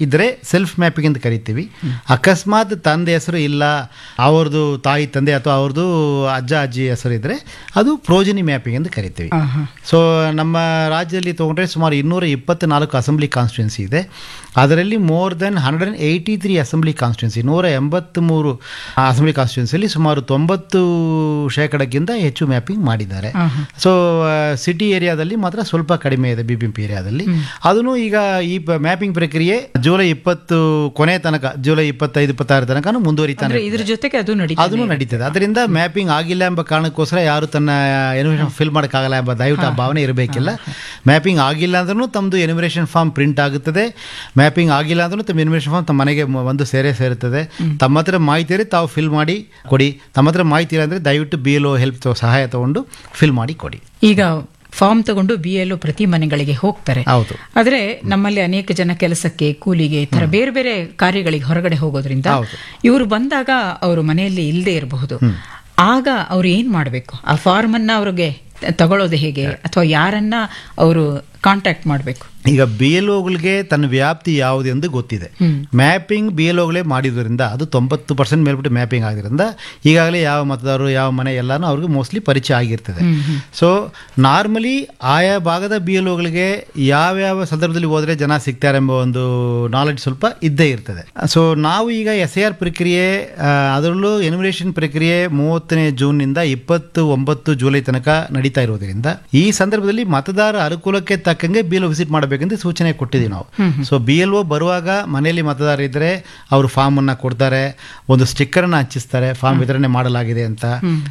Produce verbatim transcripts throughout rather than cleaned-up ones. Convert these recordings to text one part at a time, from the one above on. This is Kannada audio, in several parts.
ಇದ್ರೆ ಸೆಲ್ಫ್ ಮ್ಯಾಪಿಂಗ್ ಅಂತ ಕರಿತೀವಿ. ಅಕಸ್ಮಾತ್ ತಂದೆ ಹೆಸರು ಇಲ್ಲ, ಅವ್ರದ್ದು ತಾಯಿ ತಂದೆ ಅಥವಾ ಅವ್ರದ್ದು ಅಜ್ಜ ಅಜ್ಜಿ ಹೆಸರು ಇದ್ರೆ ಅದು ಪ್ರೋಜನಿ ಮ್ಯಾಪಿಂಗ್ ಅಂತ ಕರಿತೀವಿ. ಸೊ ನಮ್ಮ ರಾಜ್ಯದಲ್ಲಿ ತಗೊಂಡ್ರೆ ಸುಮಾರು ಇನ್ನೂರ ಇಪ್ಪತ್ನಾಲ್ಕು ಅಸೆಂಬ್ಲಿ ಕಾನ್ಸ್ಟಿಟ್ಯೂನ್ಸಿ ಇದೆ. ಅದರಲ್ಲಿ more than hundred and eighty three assembly constituency, ನೂರ ಎಂಬತ್ತ್ಮೂರು ಅಸೆಂಬ್ಲಿ ಕಾನ್ಸ್ಟಿಟ್ಯೂನ್ಸಿಯಲ್ಲಿ ಸುಮಾರು ತೊಂಬತ್ತು ಶೇಕಡಕ್ಕಿಂತ ಹೆಚ್ಚು ಮ್ಯಾಪಿಂಗ್ ಮಾಡಿದ್ದಾರೆ. ಸೊ ಸಿಟಿ ಏರಿಯಾದಲ್ಲಿ ಮಾತ್ರ ಸ್ವಲ್ಪ ಕಡಿಮೆ ಇದೆ, ಬಿ ಬಿ ಎಂ ಪಿ ಏರಿಯಾದಲ್ಲಿ. ಅದನ್ನು ಈಗ ಈ ಮ್ಯಾಪಿಂಗ್ ಪ್ರಕ್ರಿಯೆ ಜುಲೈ ಇಪ್ಪತ್ತು ಕೊನೆ ತನಕ, ಜುಲೈ ಇಪ್ಪತ್ತೈದು ಇಪ್ಪತ್ತಾರು ತನಕ ಮುಂದುವರಿತಾನೆ, ಇದ್ರ ಜೊತೆಗೆ ಅದು ಅದನ್ನು ನಡೀತದೆ. ಅದರಿಂದ ಮ್ಯಾಪಿಂಗ್ ಆಗಿಲ್ಲ ಎಂಬ ಕಾರಣಕ್ಕೋಸ್ಕರ ಯಾರು ತನ್ನ ಎನ್ಯುಮರೇಷನ್ ಫಿಲ್ ಮಾಡೋಕ್ಕಾಗಲ್ಲ ಎಂಬ ದಯವಿಟ್ಟು ಆ ಭಾವನೆ ಇರಬೇಕಿಲ್ಲ. ಮ್ಯಾಪಿಂಗ್ ಆಗಿಲ್ಲ ಅಂದ್ರೂ ತಮ್ಮದು ಎನ್ಯುಮರೇಷನ್ ಫಾರ್ಮ್ ಪ್ರಿಂಟ್ ಆಗುತ್ತದೆ. ಮ್ಯಾಪಿಂಗ್ ಆಗಿಲ್ಲ ಅಂದ್ರೂ ತಮ್ಮ ಎನ್ಯುಮರೇಷನ್ ಫಾರ್ಮ್ ತಮ್ಮ ಮನೆಗೆ ಒಂದು ಸೇರೆ ಸೇರುತ್ತದೆ. ತಮ್ಮ ಹತ್ರ ಮಾಹಿತಿ ಇದ್ರೆ ತಾವು ಫಿಲ್ ಮಾಡಿ ಕೊಡಿ. ತಮ್ಮ ಹತ್ರ ಮಾಹಿತಿ ಇಲ್ಲ ಅಂದರೆ ದಯವಿಟ್ಟು ಬಿ ಎಲ್ ಒ ಹೆಲ್ಪ್ ಸಹಾಯ ತಗೊಂಡು ಫಿಲ್ ಮಾಡಿ ಕೊಡಿ. ಈಗ ಫಾರ್ಮ್ ತಗೊಂಡು ಬಿ ಎಲ್ ಒ ಪ್ರತಿ ಮನೆಗಳಿಗೆ ಹೋಗ್ತಾರೆ. ಹೌದು. ಆದ್ರೆ ನಮ್ಮಲ್ಲಿ ಅನೇಕ ಜನ ಕೆಲಸಕ್ಕೆ, ಕೂಲಿಗೆ, ಈ ತರ ಬೇರೆ ಬೇರೆ ಕಾರ್ಯಗಳಿಗೆ ಹೊರಗಡೆ ಹೋಗೋದ್ರಿಂದ ಇವರು ಬಂದಾಗ ಅವರು ಮನೆಯಲ್ಲಿ ಇಲ್ಲದೆ ಇರಬಹುದು. ಆಗ ಅವ್ರು ಏನ್ ಮಾಡಬೇಕು? ಆ ಫಾರ್ಮ್ ಅನ್ನ ಅವ್ರಿಗೆ ತಗೊಳ್ಳೋದು ಹೇಗೆ, ಅಥವಾ ಯಾರನ್ನ ಅವರು ಕಾಂಟ್ಯಾಕ್ಟ್ ಮಾಡಬೇಕು? ಈಗ ಬಿ ಎಲ್ ಒಗಳಿಗೆ ತನ್ನ ವ್ಯಾಪ್ತಿ ಯಾವುದು ಎಂದು ಗೊತ್ತಿದೆ. ಮ್ಯಾಪಿಂಗ್ ಬಿ ಎಲ್ ಒಗಳೇ ಮಾಡಿದ್ರಿಂದ ಅದು ತೊಂಬತ್ತು ಪರ್ಸೆಂಟ್ ಮೇಲ್ಬಿಟ್ಟು ಮ್ಯಾಪಿಂಗ್ ಆಗಿರೋದ್ರಿಂದ ಈಗಾಗಲೇ ಯಾವ ಮತದಾರರು ಯಾವ ಮನೆ ಎಲ್ಲಾನು ಅವ್ರಿಗೆ ಮೋಸ್ಟ್ಲಿ ಪರಿಚಯ ಆಗಿರ್ತದೆ. ಸೊ ನಾರ್ಮಲಿ ಆಯಾ ಭಾಗದ ಬಿ ಎಲ್ ಒಗಳಿಗೆ ಯಾವ್ಯಾವ ಸಂದರ್ಭದಲ್ಲಿ ಹೋದರೆ ಜನ ಸಿಗ್ತಾರೆ ಎಂಬ ಒಂದು ನಾಲೆಡ್ಜ್ ಸ್ವಲ್ಪ ಇದ್ದೇ ಇರ್ತದೆ. ಸೊ ನಾವು ಈಗ ಎಸ್ ಐ ಆರ್ ಪ್ರಕ್ರಿಯೆ, ಅದರಲ್ಲೂ ಎನ್ಯುಮರೇಷನ್ ಪ್ರಕ್ರಿಯೆ ಮೂವತ್ತನೇ ಜೂನ್ನಿಂದ ಇಪ್ಪತ್ತು ಒಂಬತ್ತು ಜುಲೈ ತನಕ ನಡೀತಾ ಇರೋದ್ರಿಂದ ಈ ಸಂದರ್ಭದಲ್ಲಿ ಮತದಾರ ಅನುಕೂಲಕ್ಕೆ ತಕ್ಕಂಗೆ ಬಿ ಎಲ್ ಒ ವಿಸಿಟ್ ಮಾಡಬೇಕಂತ ಸೂಚನೆ ಕೊಟ್ಟಿದ್ದೀವಿ ನಾವು. ಸೊ ಬಿ ಎಲ್ ಒ ಬರುವಾಗ ಮನೆಯಲ್ಲಿ ಮತದಾರ ಇದ್ರೆ ಅವರು ಫಾರ್ಮ್ ಅನ್ನ ಕೊಡ್ತಾರೆ, ಒಂದು ಸ್ಟಿಕ್ಕರ್ ಅನ್ನ ಹಂಚಿಸ್ತಾರೆ, ಫಾರ್ಮ್ ವಿತರಣೆ ಮಾಡಲಾಗಿದೆ ಅಂತ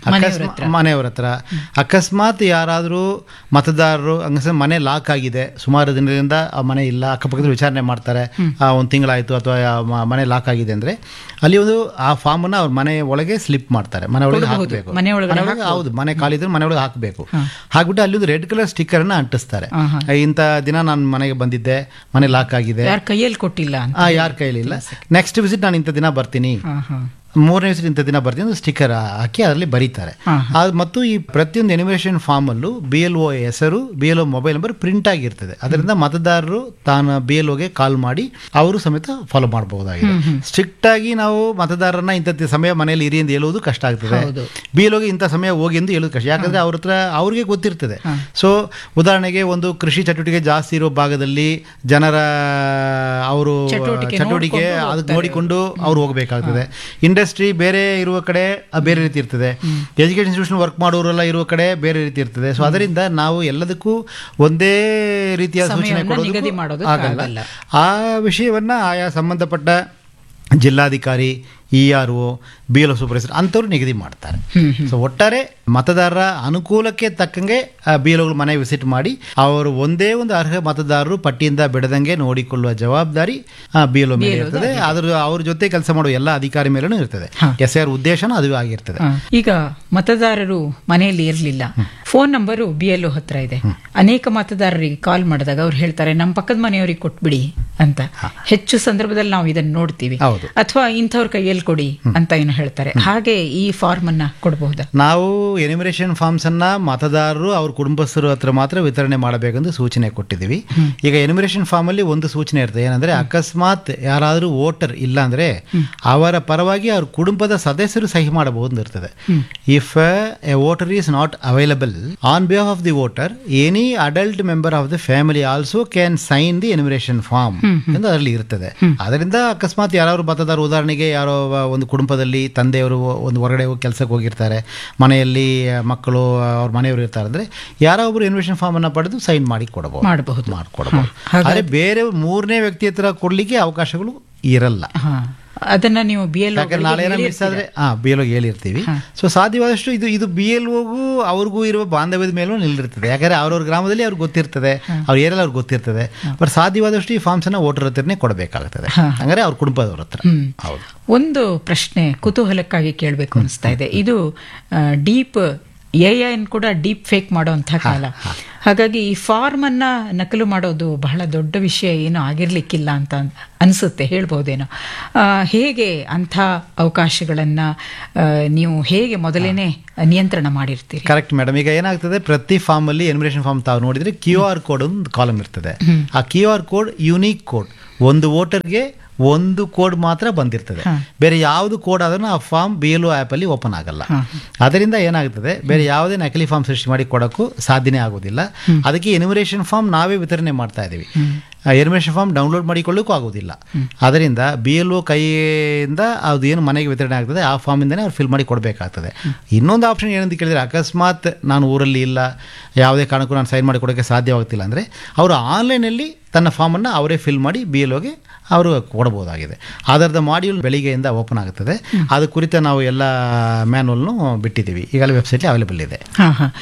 ಮನೆಯವರ ಹತ್ರ. ಅಕಸ್ಮಾತ್ ಯಾರಾದರೂ ಮತದಾರರು ಹಂಗಸ ಮನೆ ಲಾಕ್ ಆಗಿದೆ, ಸುಮಾರು ದಿನದಿಂದ ಆ ಮನೆ ಇಲ್ಲ, ಅಕ್ಕಪಕ್ಕದಲ್ಲಿ ವಿಚಾರಣೆ ಮಾಡ್ತಾರೆ, ಒಂದು ತಿಂಗಳಾಯ್ತು ಅಥವಾ ಮನೆ ಲಾಕ್ ಆಗಿದೆ ಅಂದ್ರೆ ಅಲ್ಲಿ ಒಂದು ಆ ಫಾರ್ಮ್ ಅನ್ನ ಅವ್ರ ಮನೆ ಒಳಗೆ ಸ್ಲಿಪ್ ಮಾಡ್ತಾರೆ, ಮನೆ ಒಳಗೆ ಹಾಕಬೇಕು. ಹೌದು, ಮನೆ ಖಾಲಿದ್ರೆ ಮನೆ ಒಳಗೆ ಹಾಕಬೇಕು. ಹಾಕ್ಬಿಟ್ಟು ಅಲ್ಲಿ ಒಂದು ರೆಡ್ ಕಲರ್ ಸ್ಟಿಕ್ಕರ್ ಅನ್ನ ಅಂಟಿಸ್ತಾರೆ. ಇಂಥ ದಿನ ನಾನು ಮನೆಗೆ ಬಂದಿದ್ದೆ, ಮನೆ ಲಾಕ್ ಆಗಿದೆ, ಯಾರ ಕೈಯಲ್ಲಿ ಕೊಟ್ಟಿಲ್ಲ, ಯಾರ ಕೈಯಲ್ಲಿ ಇಲ್ಲ, ನೆಕ್ಸ್ಟ್ ವಿಸಿಟ್ ನಾನು ಇಂಥ ದಿನ ಬರ್ತೀನಿ, ಮೂರನೇ ವಿಸಿಟ್ ಇಂಥ ದಿನ ಬರ್ತೀನಿ ಅಂತ ಸ್ಟಿಕ್ಕರ್ ಹಾಕಿ ಅದರಲ್ಲಿ ಬರೀತಾರೆ. ಮತ್ತು ಈ ಪ್ರತಿಯೊಂದು ಎನ್ಯುಮರೇಷನ್ ಫಾರ್ಮ್ ಅಲ್ಲೂ ಬಿ ಎಲ್ ಒ ಹೆಸರು, B L O mobile number print ಆಗಿರ್ತದೆ. ಅದರಿಂದ ಮತದಾರರು ತಾನು ಬಿ ಎಲ್ ಒಗೆ ಕಾಲ್ ಮಾಡಿ ಅವರು ಸಮೇತ ಫಾಲೋ ಮಾಡಬಹುದಾಗಿದೆ. ಸ್ಟ್ರಿಕ್ಟ್ ಆಗಿ ನಾವು ಮತದಾರರನ್ನ ಇಂಥ ಸಮಯ ಮನೆಯಲ್ಲಿ ಇರಿ ಎಂದು ಹೇಳುವುದು ಕಷ್ಟ ಆಗ್ತದೆ. ಬಿ ಎಲ್ ಒಗೆ ಇಂಥ ಸಮಯ ಹೋಗಿ ಎಂದು ಹೇಳೋದು ಕಷ್ಟ, ಯಾಕಂದ್ರೆ ಅವ್ರ ಹತ್ರ ಅವ್ರಿಗೆ ಗೊತ್ತಿರ್ತದೆ. ಸೊ ಉದಾಹರಣೆಗೆ ಒಂದು ಕೃಷಿ ಚಟುವಟಿಕೆ ಜಾಸ್ತಿ ಇರೋ ಭಾಗದಲ್ಲಿ ಜನರ ಅವರು ಚಟುವಟಿಕೆ ಅದಕ್ಕೆ ನೋಡಿಕೊಂಡು ಅವ್ರು ಹೋಗಬೇಕಾಗ್ತದೆ. ಇಂಡಸ್ಟ್ರಿ ಬೇರೆ ಇರುವ ಕಡೆ ಬೇರೆ ರೀತಿ ಇರ್ತದೆ, ಎಜುಕೇಶನ್ ಇನ್ಸ್ಟಿಟ್ಯೂಷನ್ ವರ್ಕ್ ಮಾಡೋರೆಲ್ಲ ಇರುವ ಕಡೆ ಬೇರೆ ರೀತಿ ಇರ್ತದೆ. ಸೊ ಅದರಿಂದ ನಾವು ಎಲ್ಲದಕ್ಕೂ ಒಂದೇ ರೀತಿಯ ಸೂಚನೆ ಕೊಡೋದು ಆಗಲ್ಲ. ಆ ವಿಷಯವನ್ನ ಆಯಾ ಸಂಬಂಧಪಟ್ಟ ಜಿಲ್ಲಾಧಿಕಾರಿ, E R O, B L O supervisor ಅಂಥವ್ರು ನಿಗದಿ ಮಾಡ್ತಾರೆ. ಸೊ ಒಟ್ಟಾರೆ ಮತದಾರರ ಅನುಕೂಲಕ್ಕೆ ತಕ್ಕಂಗೆ ಬಿ ಎಲ್ ಒಗಳು ಮನೆ ವಿಸಿಟ್ ಮಾಡಿ ಅವರು ಒಂದೇ ಒಂದು ಅರ್ಹ ಮತದಾರರು ಪಟ್ಟಿಯಿಂದ ಬಿಡದಂಗೆ ನೋಡಿಕೊಳ್ಳುವ ಜವಾಬ್ದಾರಿ ಬಿ ಎಲ್ ಒ ಮೇಲೆ ಇರ್ತದೆ. ಅದ್ರ ಅವ್ರ ಜೊತೆ ಕೆಲಸ ಮಾಡುವ ಎಲ್ಲ ಅಧಿಕಾರಿ ಮೇಲೂ ಇರ್ತದೆ. ಎಸ್ ಐ ಆರ್ ಉದ್ದೇಶನೂ ಅದು ಆಗಿರ್ತದೆ. ಈಗ ಮತದಾರರು ಮನೆಯಲ್ಲಿ ಇರಲಿಲ್ಲ, phone number B L O ಹತ್ರ ಇದೆ. ಅನೇಕ ಮತದಾರರಿಗೆ ಕಾಲ್ ಮಾಡಿದಾಗ ಅವ್ರು ಹೇಳ್ತಾರೆ ನಮ್ಮ ಪಕ್ಕದ ಮನೆಯವರಿಗೆ ಕೊಟ್ಬಿಡಿ ಅಂತ. ಹೆಚ್ಚು ಸಂದರ್ಭದಲ್ಲಿ ನಾವು ಇದನ್ನು ನೋಡ್ತೀವಿ. ಅಥವಾ ಇಂಥವ್ರ ಕೈಯಲ್ಲಿ ಕೊಡಿ ಅಂತ ಏನು ಹೇಳ್ತಾರೆ. ಹಾಗೆ ಈ ಫಾರ್ಮ್ ಅನ್ನ ಕೊಡಬಹುದಾ? ನಾವು ಎನ್ಯುಮರೇಷನ್ ಫಾರ್ಮ್ಸ್ ಅನ್ನ ಮತದಾರರು ಅವ್ರ ಕುಟುಂಬಸ್ಥರು ಹತ್ರ ಮಾತ್ರ ವಿತರಣೆ ಮಾಡಬೇಕೆಂದು ಸೂಚನೆ ಕೊಟ್ಟಿದ್ದೀವಿ. ಈಗ ಎನ್ಯುಮರೇಷನ್ ಫಾರ್ಮ್ ಅಲ್ಲಿ ಒಂದು ಸೂಚನೆ ಇರ್ತದೆ, ಏನಂದ್ರೆ ಅಕಸ್ಮಾತ್ ಯಾರಾದರೂ ವೋಟರ್ ಇಲ್ಲ ಅಂದ್ರೆ ಅವರ ಪರವಾಗಿ ಅವ್ರ ಕುಟುಂಬದ ಸದಸ್ಯರು ಸಹಿ ಮಾಡಬಹುದು ಇರ್ತದೆ. If A voter is not available on behalf of the voter, any adult member of the family also can sign the enumeration form ಎಂದು ಅದರಲ್ಲಿ ಇರ್ತದೆ. ಅದರಿಂದ ಅಕಸ್ಮಾತ್ ಯಾರು ಮತದಾರ, ಉದಾಹರಣೆಗೆ ಯಾರೋ ಒಂದು ಕುಟುಂಬದಲ್ಲಿ ತಂದೆಯವರು ಒಂದು ಹೊರಗಡೆ ಹೋಗಿ ಕೆಲಸಕ್ಕೆ ಹೋಗಿರ್ತಾರೆ, ಮನೆಯಲ್ಲಿ ಮಕ್ಕಳು ಅವ್ರ ಮನೆಯವರು ಇರ್ತಾರೆ ಅಂದ್ರೆ ಯಾರೋ ಒಬ್ರು ಇನ್ವಿಟೇಷನ್ ಫಾರ್ಮ್ ಅನ್ನ ಪಡೆದು ಸೈನ್ ಮಾಡಿ ಕೊಡಬಹುದು ಮಾಡಬಹುದು ಮಾಡ್ಕೊಡಬಹುದು. ಆದರೆ ಬೇರೆ ಮೂರನೇ ವ್ಯಕ್ತಿ ಹತ್ರ ಕೊಡ್ಲಿಕ್ಕೆ ಅವಕಾಶಗಳು ಇರಲ್ಲ. ಅದನ್ನ ನೀವು ಬಿ ಎಲ್ ನಾಳೆ ಮಿಸ್ ಆದ್ರೆ ಹಾ ಬಿ ಎಲ್ ಓಗೆ ಹೇಳಿರ್ತೀವಿ. ಸೊ ಸಾಧ್ಯವಾದಷ್ಟು ಇದು ಇದು ಬಿ ಎಲ್ ಓಗೂ ಅವ್ರಿಗೂ ಇರುವ ಬಾಂಧವ್ಯದ ಮೇಲೂ ನಿಲ್ಲಿರ್ತದೆ. ಯಾಕಂದ್ರೆ ಅವ್ರವ್ರ ಗ್ರಾಮದಲ್ಲಿ ಅವ್ರಿಗೆ ಗೊತ್ತಿರ್ತದೆ, ಅವ್ರ ಏರಿಯಲ್ಲಿ ಅವ್ರಿಗೆ ಗೊತ್ತಿರ್ತದೆ. ಬಟ್ ಸಾಧ್ಯವಾದಷ್ಟು ಈ ಫಾರ್ಮ್ಸ್ ಅನ್ನ ವೋಟರ್ ಹತ್ರನೇ ಕೊಡಬೇಕಾಗ್ತದೆ, ಹಂಗಾರೆ ಅವ್ರ ಕುಟುಂಬದವ್ರ ಹತ್ರ. ಹೌದು. ಒಂದು ಪ್ರಶ್ನೆ ಕುತೂಹಲಕ್ಕಾಗಿ ಕೇಳಬೇಕು ಅನಿಸ್ತಾ ಇದೆ. ಇದು ಡೀಪ್ ಎ ಐ ಕೂಡ ಡೀಪ್ ಫೇಕ್ ಮಾಡುವಂತಹ ಕಾಲ. ಹಾಗಾಗಿ ಈ ಫಾರ್ಮ್ ಅನ್ನ ನಕಲು ಮಾಡೋದು ಬಹಳ ದೊಡ್ಡ ವಿಷಯ ಏನು ಆಗಿರ್ಲಿಕ್ಕಿಲ್ಲ ಅಂತ ಅನ್ಸುತ್ತೆ, ಹೇಳ್ಬಹುದೇನೋ. ಆ, ಹೇಗೆ ಅಂಥ ಅವಕಾಶಗಳನ್ನ ಆ, ನೀವು ಹೇಗೆ ಮೊದಲೇನೆ ನಿಯಂತ್ರಣ ಮಾಡಿರ್ತೀರಿ? Correct madam. ಈಗ ಏನಾಗ್ತದೆ, ಪ್ರತಿ ಫಾರ್ಮ್ ಅಲ್ಲಿ ಎನ್ಯುಮರೇಷನ್ ಫಾರ್ಮ್ ತಾವು ನೋಡಿದ್ರೆ ಕ್ಯೂ ಆರ್ ಕೋಡ್ ಒಂದು ಕಾಲಮ್ ಇರ್ತದೆ. ಆ Q R code unique code, ಒಂದು ವೋಟರ್ಗೆ ಒಂದು ಕೋಡ್ ಮಾತ್ರ ಬಂದಿರ್ತದೆ. ಬೇರೆ ಯಾವುದು ಕೋಡ್ ಆದ್ರೂ ಆ form B L O app ಅಲ್ಲಿ ಓಪನ್ ಆಗಲ್ಲ. ಅದರಿಂದ ಏನಾಗ್ತದೆ, ಬೇರೆ ಯಾವುದೇ ನಕಲಿ ಫಾರ್ಮ್ ಸೃಷ್ಟಿ ಮಾಡಿ ಕೊಡೋಕ್ಕೂ ಸಾಧ್ಯನೇ ಆಗೋದಿಲ್ಲ. ಅದಕ್ಕೆ ಎನ್ಯುಮರೇಷನ್ ಫಾರ್ಮ್ ನಾವೇ ವಿತರಣೆ ಮಾಡ್ತಾ ಇದ್ದೀವಿ. ಎನ್ಯುಮರೇಷನ್ ಫಾರ್ಮ್ ಡೌನ್ಲೋಡ್ ಮಾಡಿಕೊಳ್ಳೋಕ್ಕೂ ಆಗೋದಿಲ್ಲ. ಅದರಿಂದ ಬಿ ಎಲ್ ಒ ಕೈಯಿಂದ ಅದು ಏನು ಮನೆಗೆ ವಿತರಣೆ ಆಗ್ತದೆ ಆ ಫಾರ್ಮಿಂದನೇ ಅವ್ರು ಫಿಲ್ ಮಾಡಿ ಕೊಡಬೇಕಾಗ್ತದೆ. ಇನ್ನೊಂದು ಆಪ್ಷನ್ ಏನಂತ ಕೇಳಿದರೆ, ಅಕಸ್ಮಾತ್ ನಾನು ಊರಲ್ಲಿ ಇಲ್ಲ, ಯಾವುದೇ ಕಾರಣಕ್ಕೂ ನಾನು ಸೈನ್ ಮಾಡಿ ಕೊಡೋಕ್ಕೆ ಸಾಧ್ಯವಾಗ್ತಿಲ್ಲ ಅಂದರೆ ಅವರು ಆನ್ಲೈನಲ್ಲಿ ತನ್ನ ಫಾರ್ಮನ್ನು ಅವರೇ ಫಿಲ್ ಮಾಡಿ ಬಿ ಎಲ್ ಒಗೆ ಅವರು ಕೊಡಬಹುದಾಗಿದೆ. ಅದರದ ಮಾಡ್ಯೂಲ್ ಬೆಳಿಗ್ಗೆಯಿಂದ ಓಪನ್ ಆಗುತ್ತದೆ. ಅದು ಕುರಿತ ನಾವು ಎಲ್ಲ ಮ್ಯಾನುವಲ್ನು ಬಿಟ್ಟಿದ್ದೀವಿ, ಈಗಲೇ ವೆಬ್ಸೈಟ್ಲಿ ಅವೈಲೇಬಲ್ ಇದೆ. ಹಾಂ ಹಾಂ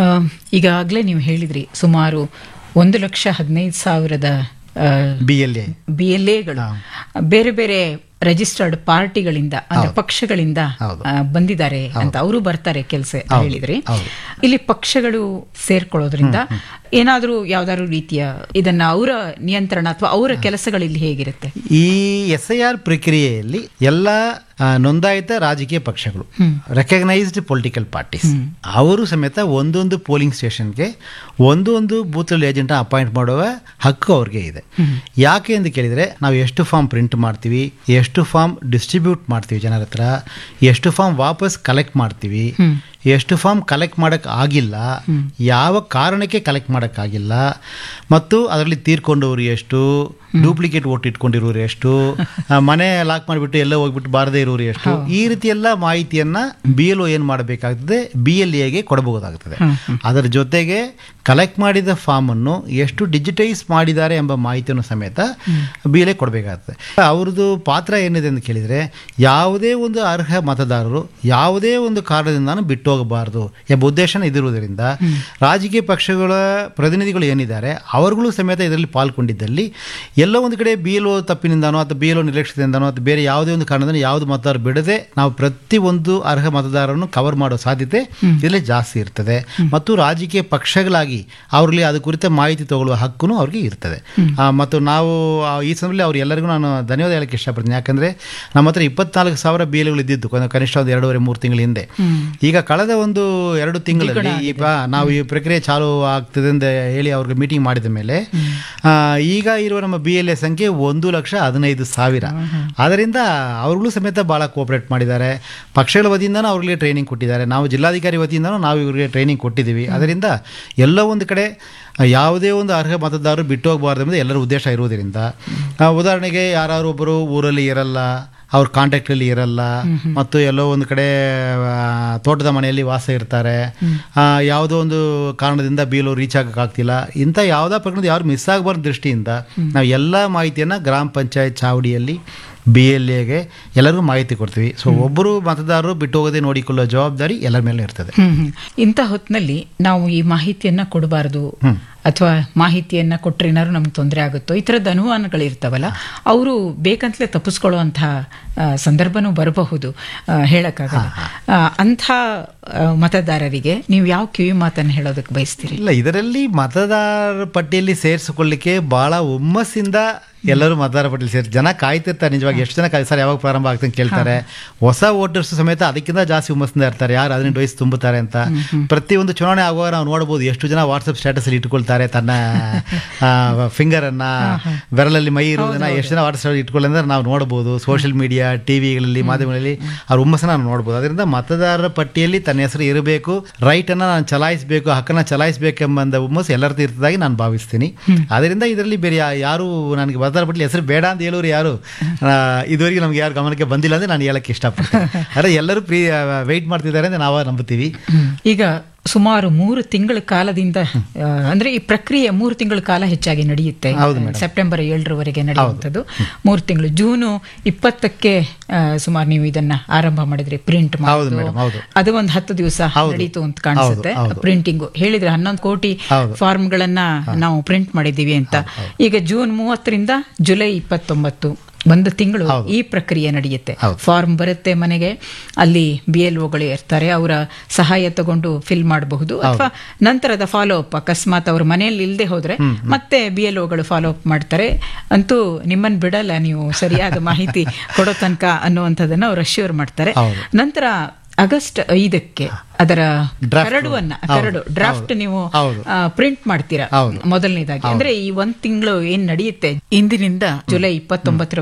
ಈಗಾಗಲೇ ನೀವು ಹೇಳಿದ್ರಿ ಸುಮಾರು ಒಂದು ಲಕ್ಷ ಹದಿನೈದು ಸಾವಿರದ B L A B L ಎಗಳು ಬೇರೆ ಬೇರೆ ರಿಜಿಸ್ಟರ್ಡ್ ಪಾರ್ಟಿಗಳಿಂದ ಅಂದ್ರೆ ಪಕ್ಷಗಳಿಂದ ಬಂದಿದ್ದಾರೆ ಅಂತ. ಅವರು ಬರ್ತಾರೆ ಕೆಲಸ ಹೇಳಿದ್ರಿ. ಇಲ್ಲಿ ಪಕ್ಷಗಳು ಸೇರ್ಕೊಳ್ಳೋದ್ರಿಂದ ಏನಾದರೂ ಯಾವ್ದಾದ್ರು ರೀತಿಯ ಇದನ್ನ ಅವರ ನಿಯಂತ್ರಣ ಅಥವಾ ಅವರ ಕೆಲಸಗಳಲ್ಲಿ ಹೇಗಿರುತ್ತೆ? ಈ ಎಸ್ ಐ ಆರ್ ಪ್ರಕ್ರಿಯೆಯಲ್ಲಿ ಎಲ್ಲ ನೋಂದಾಯಿತ ರಾಜಕೀಯ ಪಕ್ಷಗಳು, ರೆಕಗ್ನೈಸ್ಡ್ ಪೊಲಿಟಿಕಲ್ ಪಾರ್ಟೀಸ್, ಅವರು ಸಮೇತ ಒಂದೊಂದು ಪೋಲಿಂಗ್ ಸ್ಟೇಷನ್ಗೆ ಒಂದೊಂದು ಬೂತ್ ಏಜೆಂಟ್ ಅಪಾಯಿಂಟ್ ಮಾಡುವ ಹಕ್ಕು ಅವ್ರಿಗೆ ಇದೆ. ಯಾಕೆ ಎಂದು ಕೇಳಿದರೆ, ನಾವು ಎಷ್ಟು ಫಾರ್ಮ್ ಪ್ರಿಂಟ್ ಮಾಡ್ತೀವಿ, ಎಷ್ಟು ಫಾರ್ಮ್ ಡಿಸ್ಟ್ರಿಬ್ಯೂಟ್ ಮಾಡ್ತೀವಿ ಜನರ ಹತ್ರ, ಎಷ್ಟು ಫಾರ್ಮ್ ವಾಪಸ್ ಕಲೆಕ್ಟ್ ಮಾಡ್ತೀವಿ, ಎಷ್ಟು ಫಾರ್ಮ್ ಕಲೆಕ್ಟ್ ಮಾಡೋಕ್ಕೆ ಆಗಿಲ್ಲ, ಯಾವ ಕಾರಣಕ್ಕೆ ಕಲೆಕ್ಟ್ ಮಾಡೋಕ್ಕಾಗಿಲ್ಲ, ಮತ್ತು ಅದರಲ್ಲಿ ತೀರ್ಕೊಂಡವರು ಎಷ್ಟು, ಡೂಪ್ಲಿಕೇಟ್ ವೋಟ್ ಇಟ್ಕೊಂಡಿರೋರು ಎಷ್ಟು, ಮನೆ ಲಾಕ್ ಮಾಡಿಬಿಟ್ಟು ಎಲ್ಲ ಹೋಗ್ಬಿಟ್ಟು ಬಾರದೇ ಇರೋರು ಎಷ್ಟು, ಈ ರೀತಿ ಎಲ್ಲ ಮಾಹಿತಿಯನ್ನು ಬಿ ಎಲ್ ಒ ಏನು ಮಾಡಬೇಕಾಗ್ತದೆ, ಬಿ ಎಲ್ ಎಗೆ ಕೊಡಬಹುದಾಗ್ತದೆ. ಅದರ ಜೊತೆಗೆ ಕಲೆಕ್ಟ್ ಮಾಡಿದ ಫಾರ್ಮನ್ನು ಎಷ್ಟು ಡಿಜಿಟೈಸ್ ಮಾಡಿದ್ದಾರೆ ಎಂಬ ಮಾಹಿತಿಯನ್ನು ಸಮೇತ ಬಿ ಎಲ್ ಎ ಕೊಡಬೇಕಾಗ್ತದೆ. ಅವ್ರದ್ದು ಪಾತ್ರ ಏನಿದೆ ಅಂತ ಕೇಳಿದರೆ, ಯಾವುದೇ ಒಂದು ಅರ್ಹ ಮತದಾರರು ಯಾವುದೇ ಒಂದು ಕಾರಣದಿಂದಾನು ಬಿಟ್ಟು ಹೋಗಬಾರದು ಎಂಬ ಉದ್ದೇಶನ ಇದಿರುವುದರಿಂದ ರಾಜಕೀಯ ಪಕ್ಷಗಳ ಪ್ರತಿನಿಧಿಗಳು ಏನಿದ್ದಾರೆ ಅವರುಗಳು ಸಮೇತ ಇದರಲ್ಲಿ ಪಾಲ್ಗೊಂಡಿದ್ದಲ್ಲಿ ಎಲ್ಲೋ ಒಂದು ಕಡೆ ಬಿ ಎಲ್ ಒ ತಪ್ಪಿನಿಂದಾನೋ ಅಥವಾ ಬಿ ಎಲ್ ಒ ನಿರ್ಲಕ್ಷ್ಯದಿಂದಾನೋ ಅಥವಾ ಬೇರೆ ಯಾವುದೇ ಒಂದು ಕಾರಣದಿಂದ ಯಾವುದು ಮತದಾರ ಬಿಡದೆ ನಾವು ಪ್ರತಿ ಒಂದು ಅರ್ಹ ಮತದಾರರನ್ನು ಕವರ್ ಮಾಡೋ ಸಾಧ್ಯತೆ ಇದರಲ್ಲಿ ಜಾಸ್ತಿ ಇರ್ತದೆ. ಮತ್ತು ರಾಜಕೀಯ ಪಕ್ಷಗಳಾಗಿ ಅವರಲ್ಲಿ ಅದು ಕುರಿತ ಮಾಹಿತಿ ತಗೊಳ್ಳುವ ಹಕ್ಕೂ ಅವ್ರಿಗೆ ಇರ್ತದೆ. ಮತ್ತು ನಾವು ಈ ಸಮಯದಲ್ಲಿ ಅವ್ರು ಎಲ್ಲರಿಗೂ ನಾನು ಧನ್ಯವಾದ ಹೇಳಕ್ಕೆ ಇಷ್ಟಪಡ್ತೀನಿ. ಯಾಕಂದರೆ ನಮ್ಮ ಹತ್ರ ಇಪ್ಪತ್ನಾಲ್ಕು ಸಾವಿರ ಬಿ ಎಲ್ ಗಳು ಇದ್ದಿದ್ದು ಕನಿಷ್ಠ ಒಂದು ಎರಡೂವರೆ ಮೂರು ತಿಂಗಳ ಹಿಂದೆ. ಈಗ ಕಳೆದ ಒಂದು ಎರಡು ತಿಂಗಳಲ್ಲಿ ಈಗ ನಾವು ಈ ಪ್ರಕ್ರಿಯೆ ಚಾಲು ಆಗ್ತದೆ ಅಂತ ಹೇಳಿ ಅವ್ರಿಗೆ ಮೀಟಿಂಗ್ ಮಾಡಿದ ಮೇಲೆ ಈಗ ಇರುವ ನಮ್ಮ ಬಿ ಎಲ್ ಎ ಸಂಖ್ಯೆ ಒಂದು ಲಕ್ಷ ಹದಿನೈದು ಸಾವಿರ. ಅದರಿಂದ ಅವ್ರಿಗೂ ಸಮೇತ ಭಾಳ ಕೋಆಪರೇಟ್ ಮಾಡಿದ್ದಾರೆ. ಪಕ್ಷಗಳ ವತಿಯಿಂದನೂ ಅವ್ರಿಗೆ ಟ್ರೈನಿಂಗ್ ಕೊಟ್ಟಿದ್ದಾರೆ, ನಾವು ಜಿಲ್ಲಾಧಿಕಾರಿ ವತಿಯಿಂದನೂ ನಾವು ಇವರಿಗೆ ಟ್ರೈನಿಂಗ್ ಕೊಟ್ಟಿದ್ದೀವಿ. ಅದರಿಂದ ಎಲ್ಲ ಒಂದು ಕಡೆ ಯಾವುದೇ ಒಂದು ಅರ್ಹ ಮತದಾರರು ಬಿಟ್ಟು ಹೋಗಬಾರ್ದು ಎಂಬುದು ಎಲ್ಲರ ಉದ್ದೇಶ ಇರುವುದರಿಂದ, ಉದಾಹರಣೆಗೆ ಯಾರು ಒಬ್ಬರು ಊರಲ್ಲಿ ಇರಲ್ಲ, ಅವ್ರ ಕಾಂಟ್ಯಾಕ್ಟಲ್ಲಿ ಇರಲ್ಲ, ಮತ್ತು ಎಲ್ಲೋ ಒಂದು ಕಡೆ ತೋಟದ ಮನೆಯಲ್ಲಿ ವಾಸ ಇರ್ತಾರೆ, ಯಾವುದೋ ಒಂದು ಕಾರಣದಿಂದ ಬಿ ಎಲ್ ಒ ರೀಚ್ ಆಗೋಕ್ಕಾಗ್ತಿಲ್ಲ, ಇಂಥ ಯಾವುದೋ ಪ್ರಕರಣದ ಯಾರು ಮಿಸ್ ಆಗಬಾರ್ದು ದೃಷ್ಟಿಯಿಂದ ನಾವು ಎಲ್ಲ ಮಾಹಿತಿಯನ್ನು ಗ್ರಾಮ ಪಂಚಾಯತ್ ಚಾವಡಿಯಲ್ಲಿ ಬಿ ಎಲ್ ಎಗೆ ಎಲ್ಲರಿಗೂ ಮಾಹಿತಿ ಕೊಡ್ತೀವಿ. ಸೊ ಒಬ್ಬರು ಮತದಾರರು ಬಿಟ್ಟು ಹೋಗದೆ ನೋಡಿಕೊಳ್ಳುವ ಜವಾಬ್ದಾರಿ ಎಲ್ಲರ ಮೇಲೆ ಇರ್ತದೆ. ಇಂಥ ಹೊತ್ತಿನಲ್ಲಿ ನಾವು ಈ ಮಾಹಿತಿಯನ್ನ ಕೊಡಬಾರದು ಅಥವಾ ಮಾಹಿತಿಯನ್ನ ಕೊಟ್ಟರೆ ಏನಾದ್ರು ನಮ್ಗೆ ತೊಂದರೆ ಆಗುತ್ತೋ, ಈ ಥರದ ಅನುಮಾನಗಳಿರ್ತಾವಲ್ಲ, ಅವರು ಬೇಕಂತಲೇ ತಪ್ಪಿಸ್ಕೊಳ್ಳುವಂತಹ ಸಂದರ್ಭನೂ ಬರಬಹುದು, ಹೇಳಕ್ಕಾಗಲ್ಲ. ಅಂಥ ಮತದಾರರಿಗೆ ನೀವು ಯಾವ ಕಿವಿ ಮಾತನ್ನು ಹೇಳೋದಕ್ಕೆ ಬಯಸ್ತೀರಿ? ಇಲ್ಲ, ಇದರಲ್ಲಿ ಮತದಾರರ ಪಟ್ಟಿಯಲ್ಲಿ ಸೇರಿಸಿಕೊಳ್ಳಿಕ್ಕೆ ಬಹಳ ಹುಮ್ಮಸ್ಸಿಂದ ಎಲ್ಲರೂ ಮತದಾರ ಪಟ್ಟಿಯಲ್ಲಿ ಸೇರಿ ಜನ ಕಾಯ್ತಿರ್ತಾರೆ. ನಿಜವಾಗಿ ಎಷ್ಟು ಜನ ಕಾಯ್ ಸರ್ ಯಾವಾಗ ಪ್ರಾರಂಭ ಆಗ್ತದೆ ಅಂತ ಕೇಳ್ತಾರೆ. ಹೊಸ ವೋಟರ್ಸ್ ಸಮೇತ ಅದಕ್ಕಿಂತ ಜಾಸ್ತಿ ಹುಮ್ಮಸ್ಸಿಂದ ಇರ್ತಾರೆ, ಯಾರು ಹದಿನೆಂಟು ವಯಸ್ಸು ತುಂಬುತ್ತಾರೆ ಅಂತ. ಪ್ರತಿಯೊಂದು ಚುನಾವಣೆ ಆಗುವಾಗ ನಾವು ನೋಡ್ಬೋದು ಎಷ್ಟು ಜನ ವಾಟ್ಸಪ್ ಸ್ಟೇಟಸ್ ಅಲ್ಲಿ ಇಟ್ಕೊಳ್ತಾರೆ ತನ್ನ ಫಿಂಗರ್ ಅನ್ನ, ಬೆರಳಲ್ಲಿ ಮೈ ಇರುವುದನ್ನ ಎಷ್ಟು ಜನ ವಾಟ್ಸಪ್ ಇಟ್ಕೊಳ್ಳಿ ಅಂದ್ರೆ ನಾವು ನೋಡ್ಬೋದು. ಸೋಷಿಯಲ್ ಮೀಡಿಯಾ, ಟಿವಿಗಳಲ್ಲಿ, ಮಾಧ್ಯಮಗಳಲ್ಲಿ ಅವ್ರ ಹುಮ್ಮಸ್ಸನ್ನ ನಾವು ನೋಡ್ಬೋದು. ಅದರಿಂದ ಮತದಾರರ ಪಟ್ಟಿಯಲ್ಲಿ ತನ್ನ ಹೆಸರು ಇರಬೇಕು, ರೈಟ್ ಅನ್ನ ನಾನು ಚಲಾಯಿಸಬೇಕು, ಹಕ್ಕನ್ನ ಚಲಾಯಿಸಬೇಕೆಂಬ ಹುಮ್ಮಸ್ಸು ಎಲ್ಲರದ್ದು ಇರ್ತದಾಗಿ ನಾನು ಭಾವಿಸ್ತೀನಿ. ಅದರಿಂದ ಇದರಲ್ಲಿ ಬೇರೆ ಯಾರು ನನಗೆ ಮತದಾರ ಪಟ್ಟಿಯಲ್ಲಿ ಹೆಸರು ಬೇಡ ಅಂತ ಹೇಳೋರು ಯಾರು ಇದುವರೆಗೆ ನಮ್ಗೆ ಯಾರು ಗಮನಕ್ಕೆ ಬಂದಿಲ್ಲ ಅಂದ್ರೆ ನಾನು ಹೇಳಕ್ಕೆ ಇಷ್ಟಪಡ್ತೀನಿ. ಅದೇ ಎಲ್ಲರೂ ಪ್ರೀ ವೆಯ್ಟ್ ಮಾಡ್ತಿದ್ದಾರೆ ಅಂತ ನಾವು ನಂಬುತ್ತೀವಿ. ಈಗ ಸುಮಾರು ಮೂರು ತಿಂಗಳ ಕಾಲದಿಂದ ಅಂದ್ರೆ ಈ ಪ್ರಕ್ರಿಯೆ ಮೂರು ತಿಂಗಳ ಕಾಲ ಹೆಚ್ಚಾಗಿ ನಡೆಯುತ್ತೆ. ಸೆಪ್ಟೆಂಬರ್ ಏಳರವರೆಗೆ ನಡೆಯುವಂಥದ್ದು. ಮೂರು ತಿಂಗಳು, ಜೂನು ಇಪ್ಪತ್ತಕ್ಕೆ ಸುಮಾರು ನೀವು ಇದನ್ನ ಆರಂಭ ಮಾಡಿದ್ರಿ ಪ್ರಿಂಟ್ ಮಾಡೋದು. ಅದು ಒಂದು ಹತ್ತು ದಿವಸ ನಡೀತು ಅಂತ ಕಾಣಿಸುತ್ತೆ ಪ್ರಿಂಟಿಂಗು. ಹೇಳಿದ್ರೆ ಹನ್ನೊಂದು ಕೋಟಿ ಫಾರ್ಮ್ ಗಳನ್ನ ನಾವು ಪ್ರಿಂಟ್ ಮಾಡಿದ್ದೀವಿ ಅಂತ. ಈಗ ಜೂನ್ ಮೂವತ್ತರಿಂದ ಜುಲೈ ಇಪ್ಪತ್ತೊಂಬತ್ತು ಒಂದು ತಿಂಗಳು ಈ ಪ್ರಕ್ರಿಯೆ ನಡೆಯುತ್ತೆ. ಫಾರ್ಮ್ ಬರುತ್ತೆ ಮನೆಗೆ, ಅಲ್ಲಿ ಬಿ ಎಲ್ ಒಗಳು ಇರ್ತಾರೆ, ಅವರ ಸಹಾಯ ತಗೊಂಡು ಫಿಲ್ ಮಾಡಬಹುದು. ಅಥವಾ ನಂತರದ ಫಾಲೋ ಅಪ್, ಅಕಸ್ಮಾತ್ ಅವ್ರ ಮನೆಯಲ್ಲಿ ಇಲ್ಲದೆ ಹೋದ್ರೆ ಮತ್ತೆ ಬಿ ಎಲ್ ಒಗಳು ಫಾಲೋ ಅಪ್ ಮಾಡ್ತಾರೆ. ಅಂತೂ ನಿಮ್ಮನ್ನು ಬಿಡಲ್ಲ ನೀವು ಸರಿಯಾದ ಮಾಹಿತಿ ಕೊಡೋ ತನಕ ಅನ್ನುವಂಥದ್ದನ್ನ ಅವ್ರು ಅಶ್ಯೂರ್ ಮಾಡ್ತಾರೆ. ನಂತರ ಆಗಸ್ಟ್ ಐದಕ್ಕೆ ಅದರ ಕರಡುವನ್ನ ಕರಡು ಡ್ರಾಫ್ಟ್ ನೀವು ಪ್ರಿಂಟ್ ಮಾಡ್ತೀರಾ ಮೊದಲನೇದಾಗಿ. ಅಂದ್ರೆ ಈ ಒಂದ್ ತಿಂಗಳು ಏನ್ ನಡೆಯುತ್ತೆ ಇಂದಿನಿಂದ ಜುಲೈ ಇಪ್ಪತ್ತೊಂಬತ್ತರ